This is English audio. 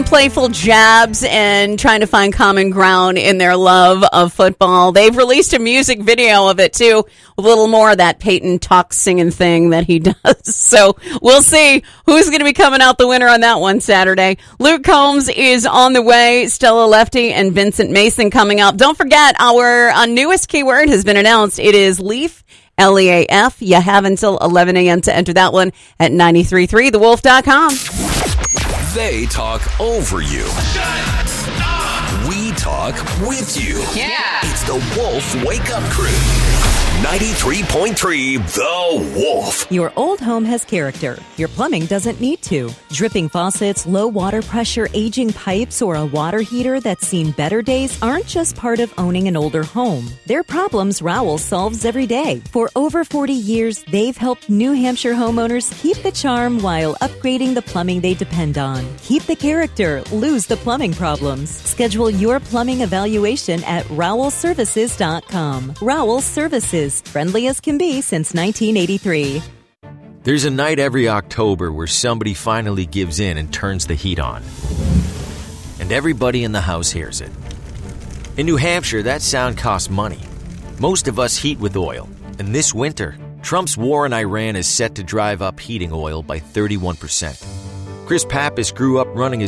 playful jabs and trying to find common ground in their love of football. They've released a music video of it, too, with a little more of that Peyton talk singing thing that he does. So we'll see who's going to be coming out the winner on that one Saturday. Luke Combs is on the way. Stella Lefty and Vincent Mason coming up. Don't forget, our newest keyword has been announced. It is LEAF. LEAF. You have until 11 a.m. to enter that one at 93.3thewolf.com. They talk over you. We talk with you. Yeah. It's the Wolf Wake Up Crew. 93.3 The Wolf. Your old home has character. Your plumbing doesn't need to. Dripping faucets, low water pressure, aging pipes, or a water heater that's seen better days aren't just part of owning an older home. They're problems Rowell solves every day. For over 40 years, they've helped New Hampshire homeowners keep the charm while upgrading the plumbing they depend on. Keep the character, lose the plumbing problems. Schedule your plumbing evaluation at RowellServices.com. Rowell Services. Friendly as can be since 1983. There's a night every October where somebody finally gives in and turns the heat on. And everybody in the house hears it. In New Hampshire, that sound costs money. Most of us heat with oil. And this winter, Trump's war in Iran is set to drive up heating oil by 31%. Chris Pappas grew up running his